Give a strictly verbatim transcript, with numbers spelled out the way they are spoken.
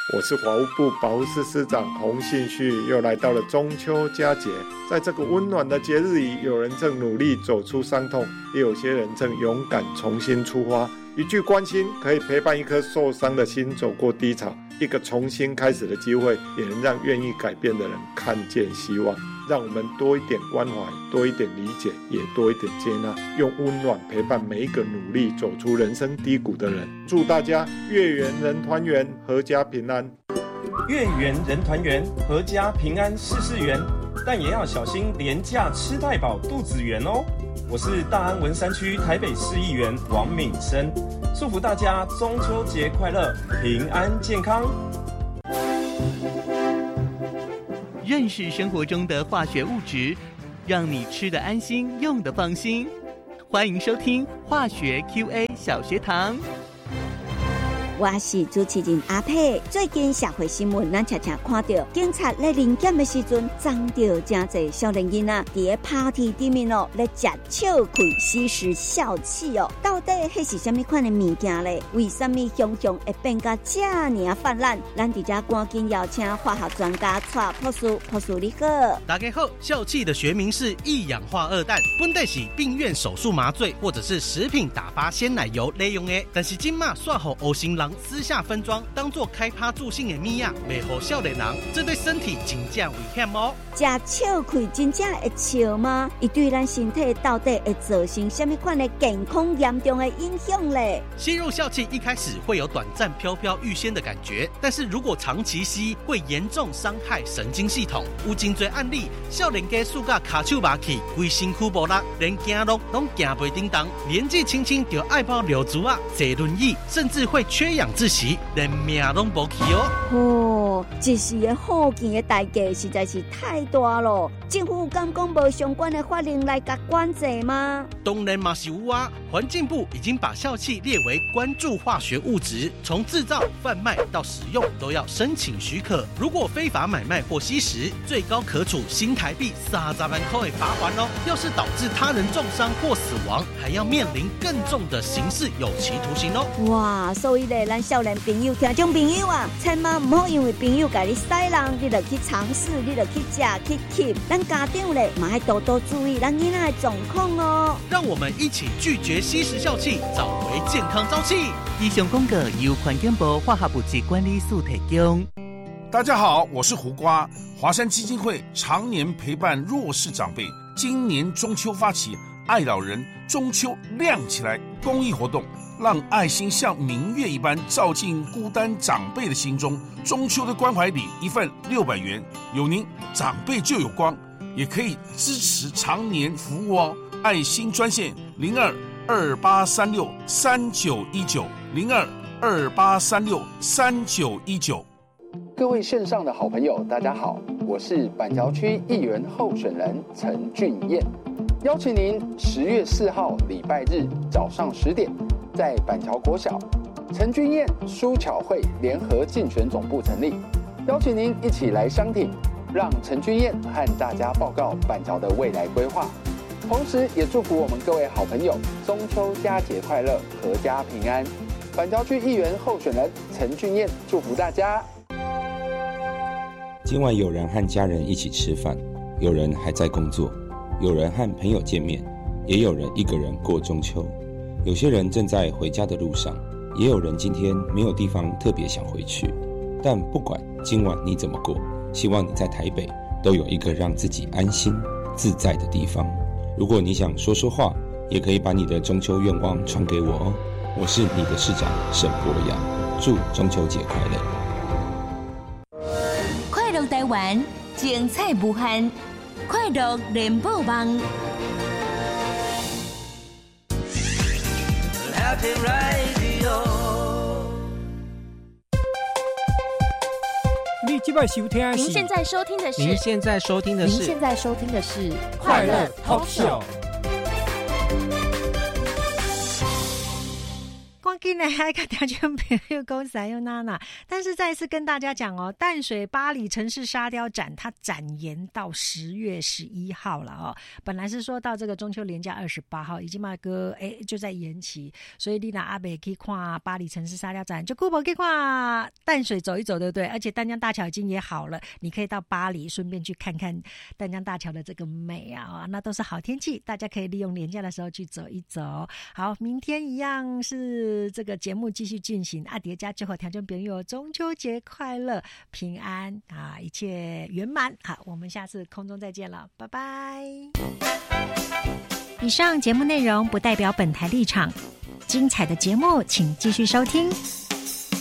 我是法务部保护司司长洪信旭，又来到了中秋佳节。在这个温暖的节日里，有人正努力走出伤痛，也有些人正勇敢重新出发。一句关心可以陪伴一颗受伤的心走过低潮，一个重新开始的机会，也能让愿意改变的人看见希望。让我们多一点关怀，多一点理解，也多一点接纳，用温暖陪伴每一个努力走出人生低谷的人。祝大家月圆人团圆，阖家平安。 月圆人团圆，阖家平安，事事圆，但也要小心廉价吃太饱，肚子圆哦。我是大安文山区台北市议员王敏生，祝福大家中秋节快乐，平安健康。 认识生活中的化学物质，让你吃得安心，用得放心。欢迎收听化学 Q A 小学堂。 我是主持人阿佩。最近社会新闻，咱常常看到警察咧临检的时阵，撞到真侪少年囡仔伫咧 party 里面哦，咧食笑亏吸食笑气哦。到底迄是什么款的物件咧？为什么熊熊会变甲这样泛滥？咱伫这赶紧邀请化学专家蔡博士，博士你好。 大家好，笑气的学名是一氧化二氮，本来是病院手术麻醉或者是食品打发鲜奶油利用的，但是今嘛煞予黑心人私下分装，当作开趴助兴的米啊，袂予少年人，这对身体真正危险哦。 食笑亏真正会笑吗？伊对咱身体到底会造成什么款的健康严重的影响嘞？ 吸入笑气一开始会有短暂飘飘欲仙的感觉，但是如果长期吸，会严重伤害神经系统。有真多案例，少年家输甲卡手麻去，规身躯无力，连走路拢行袂叮当，年纪轻轻就爱泡柳竹啊，坐轮椅，甚至会缺氧窒息，连命拢无去哦。 哦，一时的好见的代价实在是太大了。政府敢讲无相关的法令来甲管制吗？ 当然嘛是有啊，环境部已经把笑气列为关注化学物质，从制造、贩卖到使用都要申请许可。如果非法买卖或吸食，最高可处新台币三十万块的罚款哦。要是导致他人重伤或死亡，还要面临更重的刑事有期徒刑哦。 哇，所以咧，咱少年朋友、听众朋友啊，千万唔好因为朋友甲你使人，你就去尝试，你就去食去吸。咱家长咧，嘛要多多注意咱囡仔的状况哦。 让我们一起拒绝吸食笑气，找回健康朝气。 以上广告由环境部化学物质管理署提供。 大家好，我是胡瓜。华山基金会常年陪伴弱势长辈，今年中秋发起爱老人中秋亮起来公益活动，让爱心像明月一般照进孤单长辈的心中。中秋的关怀礼一份六百元，有您长辈就有光，也可以支持常年服务哦。爱心专线零二二八三六三九一九零二二八三六三九一九。 各位线上的好朋友，大家好，我是板桥区议员候选人陈俊彦，邀请您十月四号礼拜日早上十点，在板桥国小陈俊彦书巧会联合竞选总部成立，邀请您一起来相挺，让陈俊彦和大家报告板桥的未来规划，同时也祝福我们各位好朋友中秋佳节快乐，阖家平安。板桥区议员候选人陈俊彦祝福大家。 今晚有人和家人一起吃饭，有人还在工作，有人和朋友见面，也有人一个人过中秋。有些人正在回家的路上，也有人今天没有地方特别想回去。但不管今晚你怎么过，希望你在台北都有一个让自己安心自在的地方。如果你想说说话，也可以把你的中秋愿望传给我哦。我是你的市长沈博阳，祝中秋节快乐！ 快乐台湾，精彩无限，快乐联播网。 Happy Radio。 你今晚收听的是？ 您现在收听的是？ 您现在收听的是？ 您现在收听的是快乐 Talk Show。 赶紧呢还跟大家朋友讲塞哟娜娜，但是再一次跟大家讲哦，淡水巴黎城市沙雕展它展延到十月十一号了哦。本来是说到这个中秋连假二十八号，已经嘛个哎就在延期，所以你拿阿北可以看巴黎城市沙雕展，就顾不可以看淡水走一走，对不对？而且淡江大桥已经也好了，你可以到巴黎顺便去看看淡江大桥的这个美啊，那都是好天气，大家可以利用连假的时候去走一走。好，明天一样是这个节目继续进行，阿蝶家最后条件朋友中秋节快乐平安啊，一切圆满。好，我们下次空中再见了，拜拜。以上节目内容不代表本台立场，精彩的节目请继续收听。